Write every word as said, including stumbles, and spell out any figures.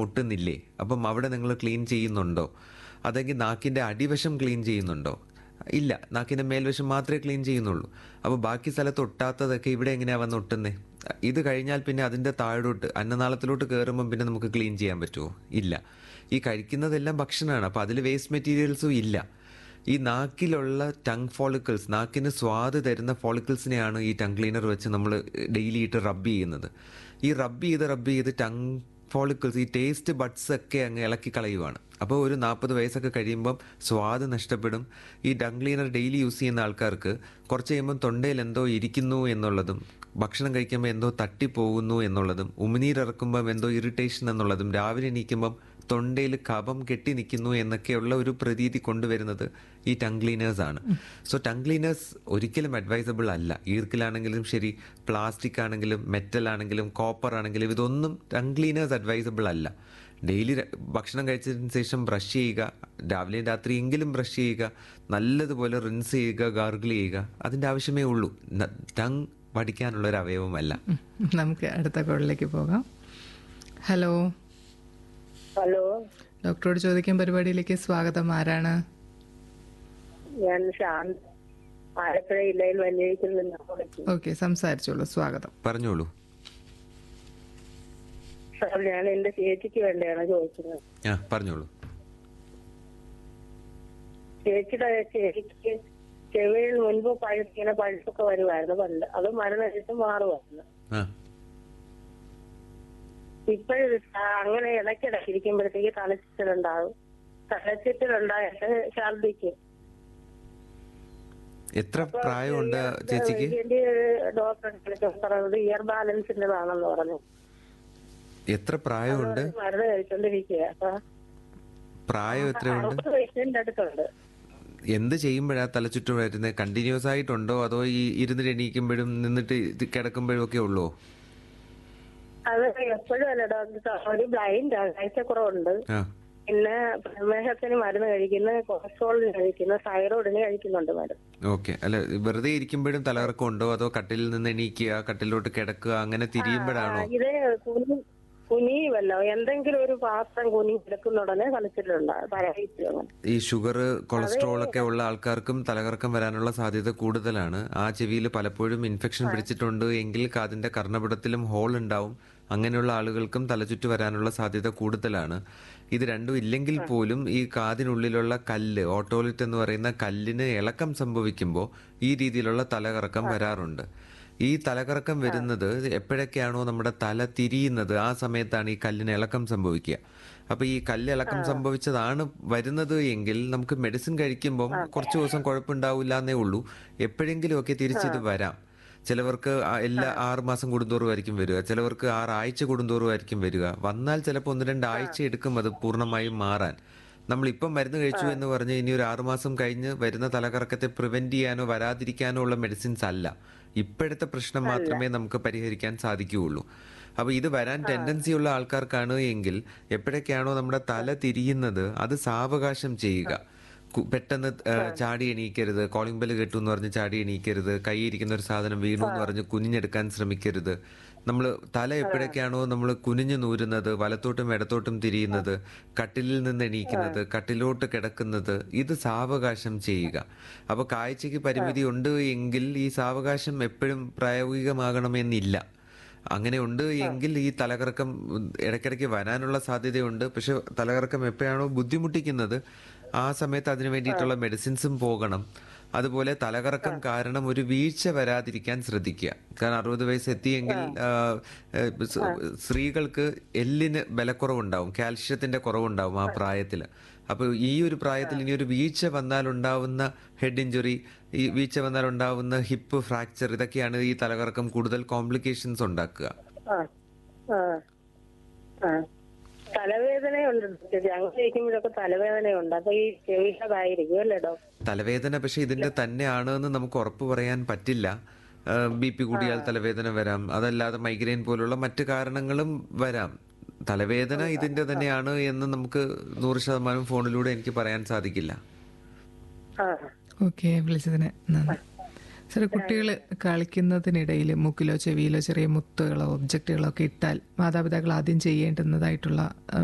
ഒട്ടുന്നില്ലേ? അപ്പം അവിടെ നിങ്ങൾ ക്ലീൻ ചെയ്യുന്നുണ്ടോ? അതെങ്കിൽ നാക്കിൻ്റെ അടിവശം ക്ലീൻ ചെയ്യുന്നുണ്ടോ? ഇല്ല, നാക്കിൻ്റെ മേൽവശം മാത്രമേ ക്ലീൻ ചെയ്യുന്നുള്ളൂ. അപ്പോൾ ബാക്കി സ്ഥലത്ത് ഒട്ടാത്തതൊക്കെ ഇവിടെ എങ്ങനെയാണ് വന്ന് ഒട്ടുന്നത്? ഇത് കഴിഞ്ഞാൽ പിന്നെ അതിൻ്റെ താഴോട്ട് അന്നനാളത്തിലോട്ട് കയറുമ്പം പിന്നെ നമുക്ക് ക്ലീൻ ചെയ്യാൻ പറ്റുമോ? ഇല്ല. ഈ കഴിക്കുന്നതെല്ലാം ഭക്ഷണമാണ്, അപ്പോൾ അതിൽ വേസ്റ്റ് മെറ്റീരിയൽസും ഇല്ല. ഈ നാക്കിലുള്ള ടങ് ഫോളിക്കിൾസ്, നാക്കിന് സ്വാദ് തരുന്ന ഫോളിക്കിൾസിനെയാണ് ഈ ടങ് ക്ലീനർ വെച്ച് നമ്മൾ ഡെയിലി ഇട്ട് റബ്ബ് ചെയ്യുന്നത്. ഈ റബ്ബ് ചെയ്ത് റബ്ബ് ചെയ്ത് ടങ് ഫോളിക്കിൾസ്, ഈ ടേസ്റ്റ് ബഡ്സ് ഒക്കെ അങ്ങ് ഇളക്കി കളയുവാണ്. അപ്പോൾ ഒരു നാൽപ്പത് വയസ്സൊക്കെ കഴിയുമ്പം സ്വാദ് നഷ്ടപ്പെടും. ഈ ടങ് ക്ലീനർ ഡെയിലി യൂസ് ചെയ്യുന്ന ആൾക്കാർക്ക് കുറച്ച് കഴിയുമ്പം തൊണ്ടയിൽ എന്തോ ഇരിക്കുന്നു എന്നുള്ളതും, ഭക്ഷണം കഴിക്കുമ്പോൾ എന്തോ തട്ടിപ്പോകുന്നു എന്നുള്ളതും, ഉമിനീരിറക്കുമ്പം എന്തോ ഇറിറ്റേഷൻ എന്നുള്ളതും, രാവിലെ എണീക്കുമ്പം തൊണ്ടയിൽ കഫം കെട്ടി നിൽക്കുന്നു എന്നൊക്കെയുള്ള ഒരു പ്രതീതി കൊണ്ടുവരുന്നത് ഈ ടങ് ക്ലീനേഴ്സ് ആണ്. സോ ടങ് ക്ലീനേഴ്സ് ഒരിക്കലും അഡ്വൈസബിൾ അല്ല. ഈർക്കിലാണെങ്കിലും ശരി, പ്ലാസ്റ്റിക് ആണെങ്കിലും, മെറ്റൽ ആണെങ്കിലും, കോപ്പർ ആണെങ്കിലും, ഇതൊന്നും ടങ് ക്ലീനേഴ്സ് അഡ്വൈസബിൾ അല്ല. ഡെയിലി ഭക്ഷണം കഴിച്ചതിന് ശേഷം ബ്രഷ് ചെയ്യുക, രാവിലെയും രാത്രിയെങ്കിലും ബ്രഷ് ചെയ്യുക, നല്ലതുപോലെ റിൻസ് ചെയ്യുക, ഗാർഗിൾ ചെയ്യുക. അതിൻ്റെ ആവശ്യമേ ഉള്ളൂ. ടങ് പഠിക്കാനുള്ളൊരു അവയവമല്ല. നമുക്ക് അടുത്ത കോളിലേക്ക് പോകാം. ഹലോ ഹലോ, ഡോക്ടറോട് ചോദിക്കാൻ പരിപാടിയിലേക്ക് സ്വാഗതം. ആരാണ്? ഞാൻ ശാന്ത്, ആലപ്പുഴ ജില്ലയിൽ വലിയഴിക്കൽ നിന്ന്. ഓക്കെ, സംസാരിച്ചോളൂ. സ്വാഗതം. പറഞ്ഞോളൂ സാർ. ഞാൻ എന്റെ ചേച്ചിക്ക് വേണ്ടിയാണ് ചോദിക്കുന്നത്. ആ പറഞ്ഞോളൂ. ചേച്ചിയുടെ ചേച്ചിക്ക് ചെവിയിൽ മുൻപ് പഴുത്തിങ്ങനെ പഴുപ്പൊക്കെ വരുമായിരുന്നു പണ്ട്. അത് മരുന്ന് കഴിച്ച് മാറുമായിരുന്നു. ഇപ്പോഴും അങ്ങനെ ഇടയ്ക്കിടയ്ക്ക് ഇരിക്കുമ്പോഴത്തേക്ക് തലച്ചിട്ടുണ്ടാവും. തലച്ചിട്ടുണ്ടായിട്ട് ഛർദിക്കും. എത്ര പ്രായമുണ്ട് ചേച്ചിക്ക്? ഡോക്ടറെ പറഞ്ഞത് ഇയർ ബാലൻസിന്റെതാണെന്ന് പറഞ്ഞു. എത്ര പ്രായമുണ്ട്? മരുന്ന് കഴിച്ചോണ്ടിരിക്കുക. പ്രായം എത്രയുണ്ട്? വയസ്സിന്റെ അടുത്തുണ്ട്. എന്ത് ചെയ്യുമ്പോഴാ തലചുറ്റു വരുന്നത്? കണ്ടിന്യൂസ് ആയിട്ടുണ്ടോ അതോ ഈ ഇരുന്നിട്ട് എണീക്കുമ്പോഴും നിന്നിട്ട് കിടക്കുമ്പോഴും ഒക്കെ ഉള്ളോ? അത് എപ്പോഴും അല്ല ഡോക്ടർ. ഒരു ബ്ലൈൻഡ് ആണ്, കാഴ്ചക്കുറവുണ്ട്. പിന്നെ പ്രമേഹത്തിന് മരുന്ന് കഴിക്കുന്ന, കൊളസ്ട്രോളിന് കഴിക്കുന്ന, തൈറോയിഡിന് കഴിക്കുന്നുണ്ട് മരുന്ന്. ഓക്കെ. അല്ല, വെറുതെ ഇരിക്കുമ്പോഴും തലകറക്കം ഉണ്ടോ അതോ കട്ടിലിൽ നിന്ന് എണീക്കുക, കട്ടിലോട്ട് കിടക്കുക, അങ്ങനെ തിരിയുമ്പോഴാണോ? ഇത് കുനി കുനിയുമല്ലോ, എന്തെങ്കിലും ഒരു പാത്രം കുനി കിടക്കുന്നുടനെ തലച്ചിട്ടുണ്ടാകും. ഈ ഷുഗർ, കൊളസ്ട്രോൾ ഒക്കെ ഉള്ള ആൾക്കാർക്കും തലകറക്കം വരാനുള്ള സാധ്യത കൂടുതലാണ്. ആ ചെവിയിൽ പലപ്പോഴും ഇൻഫെക്ഷൻ പിടിച്ചിട്ടുണ്ട് എങ്കിൽ അതിന്റെ കർണപുടത്തിലും ഹോൾ ഉണ്ടാവും. അങ്ങനെയുള്ള ആളുകൾക്കും തലചുറ്റ് വരാനുള്ള സാധ്യത കൂടുതലാണ്. ഇത് രണ്ടും ഇല്ലെങ്കിൽ പോലും ഈ കാതിനുള്ളിലുള്ള കല്ല്, ഓട്ടോലിറ്റ് എന്ന് പറയുന്ന കല്ലിന് ഇളക്കം സംഭവിക്കുമ്പോൾ ഈ രീതിയിലുള്ള തലകറക്കം വരാറുണ്ട്. ഈ തലകറക്കം വരുന്നത് എപ്പോഴൊക്കെയാണോ നമ്മുടെ തല തിരിയുന്നത് ആ സമയത്താണ് ഈ കല്ലിന് ഇളക്കം സംഭവിക്കുക. അപ്പോൾ ഈ കല്ല് ഇളക്കം സംഭവിച്ചതാണ് വരുന്നത് എങ്കിൽ നമുക്ക് മെഡിസിൻ കഴിക്കുമ്പം കുറച്ച് ദിവസം കുഴപ്പമുണ്ടാവില്ല എന്നേ ഉള്ളൂ. എപ്പോഴെങ്കിലും ഒക്കെ തിരിച്ചിത് വരാം. ചിലവർക്ക് എല്ലാ ആറ് മാസം കൂടുന്തോറുമായിരിക്കും വരിക, ചിലവർക്ക് ആറാഴ്ച കൂടുന്തോറുമായിരിക്കും വരിക. വന്നാൽ ചിലപ്പോൾ ഒന്ന് രണ്ടാഴ്ച എടുക്കും അത് പൂർണ്ണമായും മാറാൻ. നമ്മളിപ്പം മരുന്ന് കഴിച്ചു എന്ന് പറഞ്ഞ് ഇനി ഒരു ആറുമാസം കഴിഞ്ഞ് വരുന്ന തലകറക്കത്തെ പ്രിവെന്റ് ചെയ്യാനോ വരാതിരിക്കാനോ ഉള്ള മെഡിസിൻസ് അല്ല. ഇപ്പോഴത്തെ പ്രശ്നം മാത്രമേ നമുക്ക് പരിഹരിക്കാൻ സാധിക്കുകയുള്ളൂ. അപ്പോൾ ഇത് വരാൻ ടെൻഡൻസി ഉള്ള ആൾക്കാർക്കാണ് എങ്കിൽ എപ്പോഴൊക്കെയാണോ നമ്മുടെ തല തിരിയുന്നത് അത് സാവകാശം ചെയ്യുക. പെട്ടെന്ന് ചാടി എണീക്കരുത്. കോളിംഗ് ബെല്ല് കേട്ടു എന്ന് പറഞ്ഞ് ചാടി എണീക്കരുത്. കൈയിരിക്കുന്ന ഒരു സാധനം വീണു എന്ന് പറഞ്ഞ് കുനിഞ്ഞെടുക്കാൻ ശ്രമിക്കരുത്. നമ്മൾ തല എപ്പോഴൊക്കെയാണോ നമ്മൾ കുനിഞ്ഞു നൂരുന്നത്, വലത്തോട്ടും ഇടത്തോട്ടും തിരിയുന്നത്, കട്ടിലിൽ നിന്ന് എണീക്കുന്നത്, കട്ടിലോട്ട് കിടക്കുന്നത്, ഇത് സാവകാശം ചെയ്യുക. അപ്പോൾ കാഴ്ചയ്ക്ക് പരിമിതി ഉണ്ട് എങ്കിൽ ഈ സാവകാശം എപ്പോഴും പ്രായോഗികമാകണമെന്നില്ല. അങ്ങനെ ഉണ്ട് എങ്കിൽ ഈ തലകറക്കം ഇടയ്ക്കിടയ്ക്ക് വരാനുള്ള സാധ്യതയുണ്ട്. പക്ഷെ തലകറക്കം എപ്പോഴാണോ ബുദ്ധിമുട്ടിക്കുന്നത് ആ സമയത്ത് അതിനു വേണ്ടിയിട്ടുള്ള മെഡിസിൻസും പോകണം. അതുപോലെ തലകറക്കം കാരണം ഒരു വീഴ്ച വരാതിരിക്കാൻ ശ്രദ്ധിക്കുക. കാരണം അറുപത് വയസ്സ് എത്തിയെങ്കിൽ സ്ത്രീകൾക്ക് എല്ലിന് ബലക്കുറവുണ്ടാവും, കാൽഷ്യത്തിന്റെ കുറവുണ്ടാവും ആ പ്രായത്തിൽ. അപ്പോൾ ഈ ഒരു പ്രായത്തിൽ ഇനി ഒരു വീഴ്ച വന്നാൽ ഉണ്ടാവുന്ന ഹെഡ് ഇഞ്ചുറി, ഈ വീഴ്ച വന്നാൽ ഉണ്ടാവുന്ന ഹിപ്പ് ഫ്രാക്ചർ, ഇതൊക്കെയാണ് ഈ തലകറക്കം കൂടുതൽ കോംപ്ലിക്കേഷൻസ് ഉണ്ടാക്കുക. തലവേദനയുണ്ട്, അങ്ങനെ ഇരിക്കുമ്പോഴൊക്കെ തലവേദനയുണ്ട്. അപ്പൊ ഈ ചെവിയിലതായിരിക്കും അല്ലേ ഡോക്ടർ? തലവേദന പക്ഷെ ഇതിന്റെ തന്നെയാണ് എന്ന് നമുക്ക് ഉറപ്പ് പറയാൻ പറ്റില്ല. ബി പി കൂടിയാൽ തലവേദന വരാം, അതല്ലാതെ മൈഗ്രെയിൻ പോലുള്ള മറ്റു കാരണങ്ങളും വരാം. തലവേദന ഇതിന്റെ തന്നെയാണ് എന്ന് നമുക്ക് നൂറ് ശതമാനം ഫോണിലൂടെ എനിക്ക് പറയാൻ സാധിക്കില്ല. ഓക്കെ, വിളിച്ചതിന് നന്ദി. സാർ, കുട്ടികൾ കളിക്കുന്നതിനിടയിൽ മൂക്കിലോ ചെവിയിലോ ചെറിയ മുത്തുകളോ ഒബ്ജക്റ്റുകളോ ഒക്കെ ഇട്ടാൽ മാതാപിതാക്കൾ ആദ്യം ചെയ്യേണ്ടുന്നതായിട്ടുള്ള